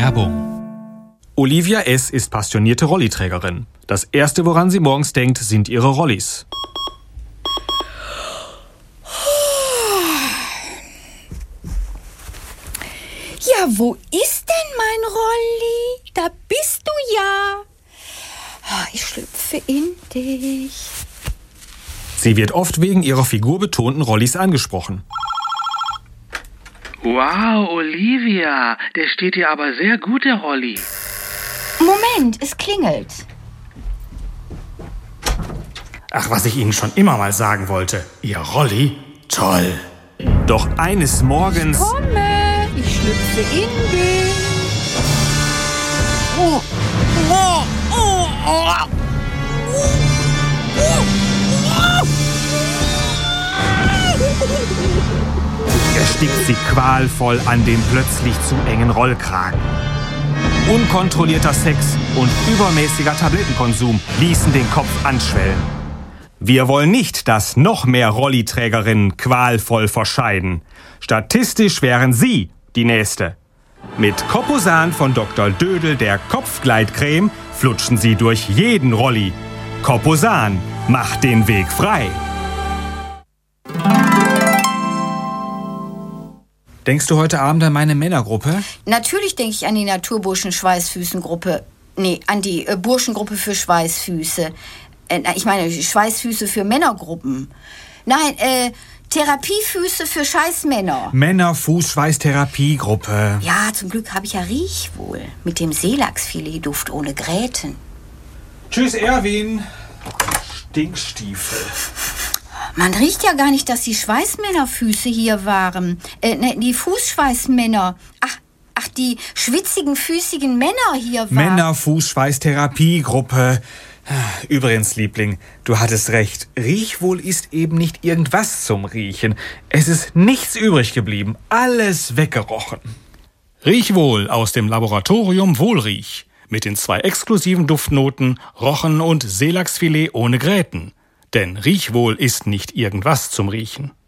Werbung. Olivia S. ist passionierte Rolliträgerin. Das Erste, woran sie morgens denkt, sind ihre Rollis. Ja, wo ist denn mein Rolli? Da bist du ja. Ich schlüpfe in dich. Sie wird oft wegen ihrer figurbetonten Rollis angesprochen. Wow, Olivia, der steht dir aber sehr gut, der Rolli. Moment, es klingelt. Ach, was ich Ihnen schon immer mal sagen wollte. Ihr Rolli? Toll. Doch eines Morgens... Komme, ich schlüpfe in dich. erstickt sie qualvoll an dem plötzlich zu engen Rollkragen. Unkontrollierter Sex und übermäßiger Tablettenkonsum ließen den Kopf anschwellen. Wir wollen nicht, dass noch mehr Rolliträgerinnen qualvoll verscheiden. Statistisch wären Sie die Nächste. Mit Copposan von Dr. Dödel, der Kopfgleitcreme, flutschen Sie durch jeden Rolli. Copposan macht den Weg frei. Denkst du heute Abend an meine Männergruppe? Natürlich denke ich an die Naturburschen-Schweißfüßen-Gruppe. Nee, an die Burschengruppe für Schweißfüße. Ich meine, Schweißfüße für Männergruppen. Nein, Therapiefüße für Scheißmänner. Männer-Fuß-Schweißtherapiegruppe. Ja, zum Glück habe ich ja Riechwohl. Mit dem Seelachsfiletduft ohne Gräten. Tschüss, Erwin. Stinkstiefel. Man riecht ja gar nicht, dass die Schweißmännerfüße hier waren. Die Fußschweißmänner. Ach, die schwitzigen, füßigen Männer hier waren. Männer-Fuß-Schweißtherapiegruppe. Übrigens, Liebling, du hattest recht. Riechwohl ist eben nicht irgendwas zum Riechen. Es ist nichts übrig geblieben. Alles weggerochen. Riechwohl aus dem Laboratorium Wohlriech. Mit den 2 exklusiven Duftnoten Rochen und Seelachsfilet ohne Gräten. Denn Riechwohl ist nicht irgendwas zum Riechen.